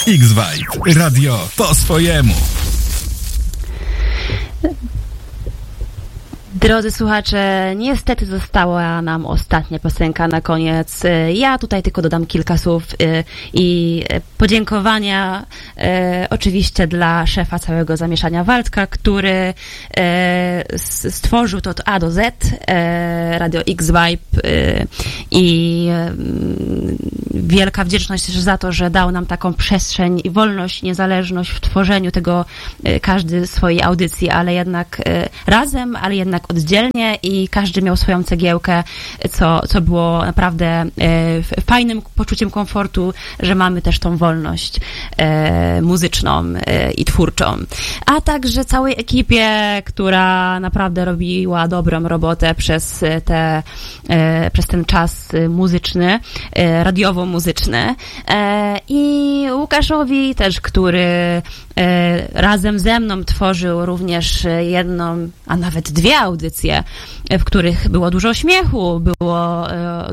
X-Vibe. Radio po swojemu. Drodzy słuchacze, niestety została nam ostatnia piosenka na koniec. Ja tutaj tylko dodam kilka słów i podziękowania oczywiście dla szefa całego zamieszania Waldka, który stworzył to od A do Z, Radio X-Vibe i wielka wdzięczność też za to, że dał nam taką przestrzeń i wolność, niezależność w tworzeniu tego, każdy swojej audycji, ale jednak razem, ale jednak oddzielnie i każdy miał swoją cegiełkę, co było naprawdę fajnym poczuciem komfortu, że mamy też tą wolność muzyczną i twórczą. A także całej ekipie, która naprawdę robiła dobrą robotę przez ten czas muzyczny, radiowo-muzyczny. I Łukaszowi też, który razem ze mną tworzył również jedną, a nawet dwie audycje, w których było dużo śmiechu, było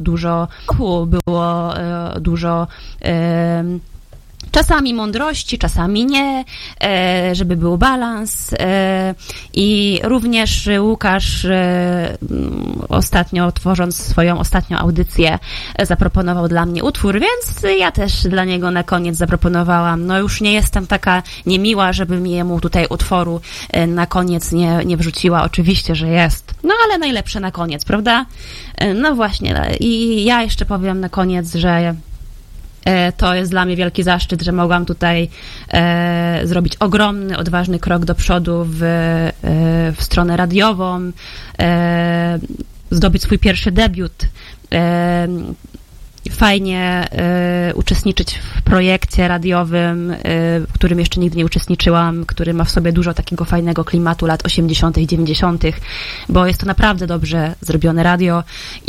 dużo czasami mądrości, czasami nie, żeby był balans. I również Łukasz ostatnio, tworząc swoją ostatnią audycję, zaproponował dla mnie utwór, więc ja też dla niego na koniec zaproponowałam. No już nie jestem taka niemiła, żebym jemu tutaj utworu na koniec nie wrzuciła. Oczywiście, że jest. No ale najlepsze na koniec, prawda? No właśnie. I ja jeszcze powiem na koniec, że to jest dla mnie wielki zaszczyt, że mogłam tutaj zrobić ogromny, odważny krok do przodu w stronę radiową, zdobyć swój pierwszy debiut, fajnie uczestniczyć w projekcie radiowym, w którym jeszcze nigdy nie uczestniczyłam, który ma w sobie dużo takiego fajnego klimatu lat 80., 90., bo jest to naprawdę dobrze zrobione radio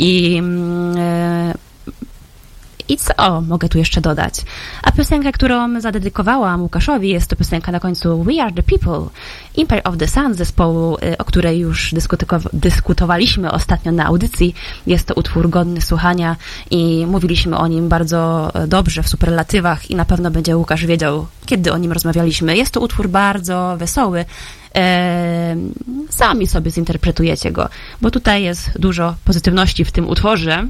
I co mogę tu jeszcze dodać? A piosenkę, którą zadedykowałam Łukaszowi, jest to piosenka na końcu We Are The People, Empire of the Sun, zespołu, o której już dyskutowaliśmy ostatnio na audycji. Jest to utwór godny słuchania i mówiliśmy o nim bardzo dobrze, w superlatywach i na pewno będzie Łukasz wiedział, kiedy o nim rozmawialiśmy. Jest to utwór bardzo wesoły. Sami sobie zinterpretujecie go, bo tutaj jest dużo pozytywności w tym utworze.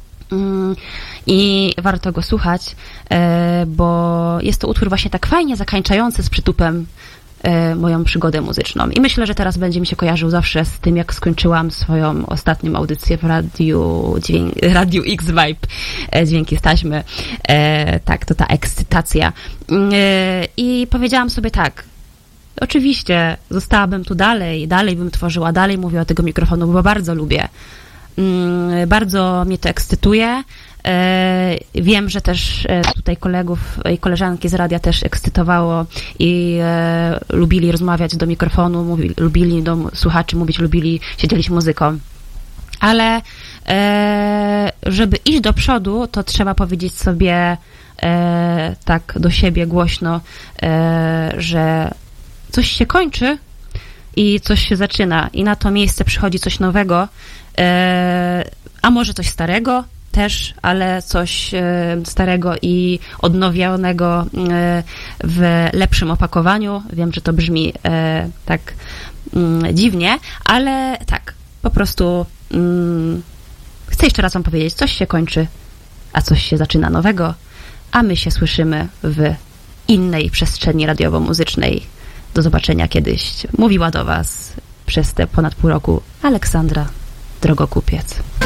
I warto go słuchać, bo jest to utwór właśnie tak fajnie zakończający z przytupem moją przygodę muzyczną. I myślę, że teraz będzie mi się kojarzył zawsze z tym, jak skończyłam swoją ostatnią audycję w Radiu X-Vibe, Dźwięki z taśmy. Tak, to ta ekscytacja. I powiedziałam sobie tak, oczywiście zostałabym tu dalej bym tworzyła, dalej mówię o tego mikrofonu, bo bardzo lubię. Bardzo mnie to ekscytuje. Wiem, że też tutaj kolegów i koleżanki z radia też ekscytowało i lubili rozmawiać do mikrofonu, lubili do słuchaczy mówić, siedzieli muzyką. Ale żeby iść do przodu, to trzeba powiedzieć sobie tak do siebie głośno, że coś się kończy i coś się zaczyna i na to miejsce przychodzi coś nowego, a może coś starego też, ale coś starego i odnowionego w lepszym opakowaniu. Wiem, że to brzmi tak dziwnie, ale tak, po prostu chcę jeszcze raz wam powiedzieć, coś się kończy, a coś się zaczyna nowego, a my się słyszymy w innej przestrzeni radiowo-muzycznej. Do zobaczenia kiedyś. Mówiła do was przez te ponad pół roku Aleksandra Drogokupiec.